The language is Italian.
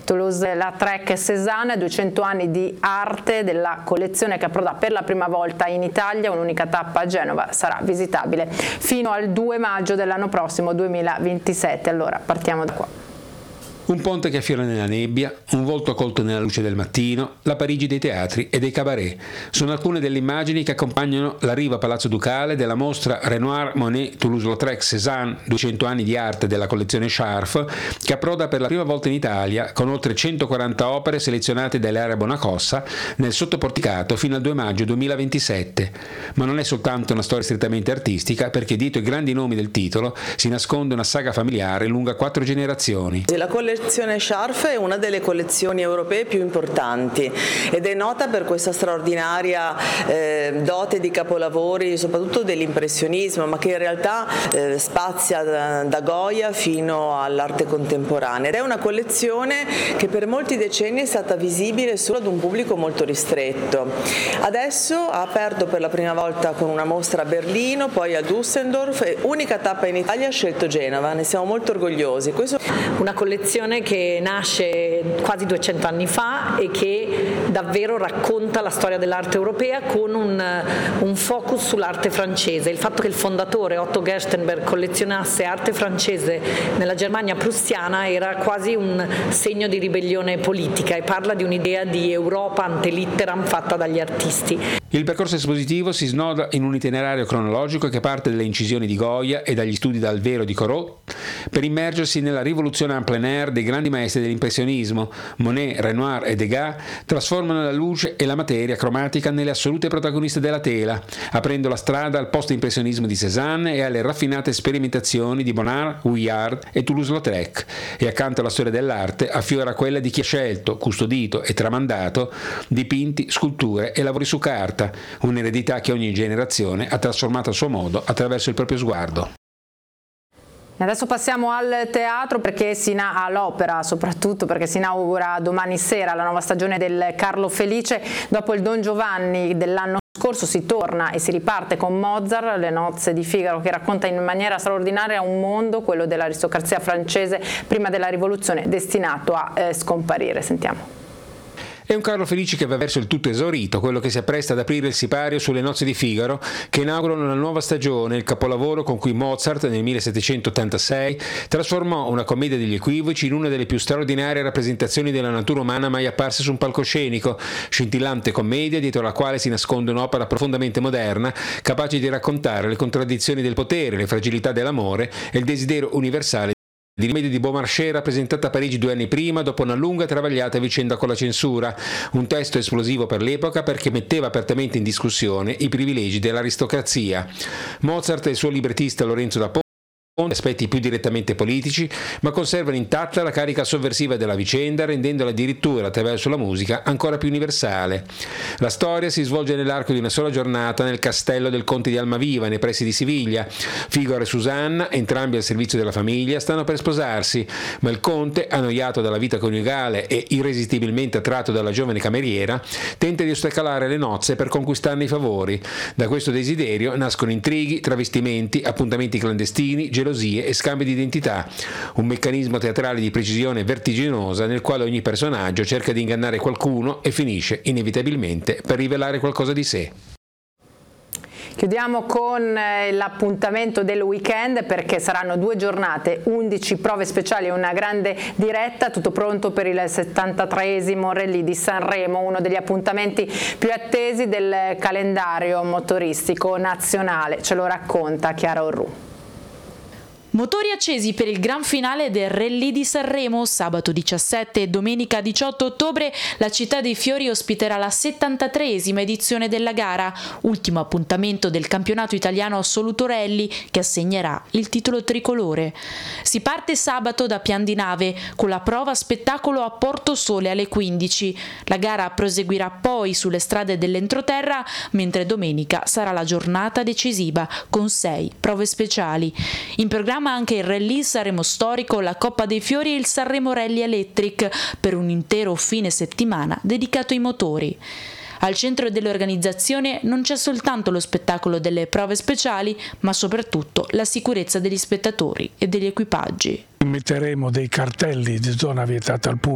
Toulouse-Lautrec Cézanne, 200 anni di arte della collezione che approda per la prima volta in Italia, un'unica tappa a Genova, sarà visitabile fino al 2 maggio dell'anno prossimo 2027. Allora partiamo da qua. Un ponte che affiora nella nebbia, un volto colto nella luce del mattino, la Parigi dei teatri e dei cabaret. Sono alcune delle immagini che accompagnano l'arrivo a Palazzo Ducale della mostra Renoir, Monet, Toulouse-Lautrec, Cézanne, 200 anni di arte della collezione Scharf, che approda per la prima volta in Italia con oltre 140 opere selezionate dall'area Bonacossa nel sottoporticato fino al 2 maggio 2027. Ma non è soltanto una storia strettamente artistica, perché dietro i grandi nomi del titolo si nasconde una saga familiare lunga 4 generazioni. La collezione Scharf è una delle collezioni europee più importanti ed è nota per questa straordinaria dote di capolavori, soprattutto dell'impressionismo, ma che in realtà spazia da Goya fino all'arte contemporanea. Ed è una collezione che per molti decenni è stata visibile solo ad un pubblico molto ristretto. Adesso ha aperto per la prima volta con una mostra a Berlino, poi a Düsseldorf e unica tappa in Italia ha scelto Genova, ne siamo molto orgogliosi. Una collezione che nasce quasi 200 anni fa e che davvero racconta la storia dell'arte europea con un focus sull'arte francese. Il fatto che il fondatore Otto Gerstenberg collezionasse arte francese nella Germania prussiana era quasi un segno di ribellione politica e parla di un'idea di Europa ante litteram fatta dagli artisti. Il percorso espositivo si snoda in un itinerario cronologico che parte dalle incisioni di Goya e dagli studi dal vero di Corot per immergersi nella rivoluzione en plein air dei grandi maestri dell'impressionismo. Monet, Renoir e Degas trasformano la luce e la materia cromatica nelle assolute protagoniste della tela, aprendo la strada al post-impressionismo di Cézanne e alle raffinate sperimentazioni di Bonnard, Vuillard e Toulouse-Lautrec. E accanto alla storia dell'arte affiora quella di chi ha scelto, custodito e tramandato dipinti, sculture e lavori su carta, un'eredità che ogni generazione ha trasformato a suo modo attraverso il proprio sguardo. Adesso passiamo al teatro, perché all'opera soprattutto, perché si inaugura domani sera la nuova stagione del Carlo Felice. Dopo il Don Giovanni dell'anno scorso si torna e si riparte con Mozart, Le nozze di Figaro, che racconta in maniera straordinaria un mondo, quello dell'aristocrazia francese prima della rivoluzione, destinato a scomparire. Sentiamo. È un Carlo Felice che va verso il tutto esaurito, quello che si appresta ad aprire il sipario sulle nozze di Figaro, che inaugurano una nuova stagione, il capolavoro con cui Mozart nel 1786 trasformò una commedia degli equivoci in una delle più straordinarie rappresentazioni della natura umana mai apparse su un palcoscenico, scintillante commedia dietro la quale si nasconde un'opera profondamente moderna, capace di raccontare le contraddizioni del potere, le fragilità dell'amore e il desiderio universale di Rimedio di Beaumarchais, rappresentata a Parigi 2 anni prima dopo una lunga e travagliata vicenda con la censura, un testo esplosivo per l'epoca perché metteva apertamente in discussione i privilegi dell'aristocrazia. Mozart e il suo librettista Lorenzo da Ponte, aspetti più direttamente politici, ma conservano intatta la carica sovversiva della vicenda, rendendola addirittura attraverso la musica ancora più universale. La storia si svolge nell'arco di una sola giornata nel castello del conte di Almaviva, nei pressi di Siviglia. Figaro e Susanna, entrambi al servizio della famiglia, stanno per sposarsi, ma il conte, annoiato dalla vita coniugale e irresistibilmente attratto dalla giovane cameriera, tenta di ostacolare le nozze per conquistarne i favori. Da questo desiderio nascono intrighi, travestimenti, appuntamenti clandestini, gelosie e scambi di identità, un meccanismo teatrale di precisione vertiginosa nel quale ogni personaggio cerca di ingannare qualcuno e finisce inevitabilmente per rivelare qualcosa di sé. Chiudiamo con l'appuntamento del weekend, perché saranno 2 giornate, 11 prove speciali e una grande diretta, tutto pronto per il 73esimo Rally di Sanremo, uno degli appuntamenti più attesi del calendario motoristico nazionale. Ce lo racconta Chiara Orru. Motori accesi per il gran finale del Rally di Sanremo. Sabato 17 e domenica 18 ottobre la Città dei Fiori ospiterà la 73esima edizione della gara, ultimo appuntamento del campionato italiano assoluto rally che assegnerà il titolo tricolore. Si parte sabato da Pian di Nave con la prova spettacolo a Porto Sole alle 15. La gara proseguirà poi sulle strade dell'entroterra, mentre domenica sarà la giornata decisiva con 6 prove speciali. In programma anche il Rally Sanremo Storico, la Coppa dei Fiori e il Sanremo Rally Electric per un intero fine settimana dedicato ai motori. Al centro dell'organizzazione non c'è soltanto lo spettacolo delle prove speciali, ma soprattutto la sicurezza degli spettatori e degli equipaggi. Metteremo dei cartelli di zona vietata al pubblico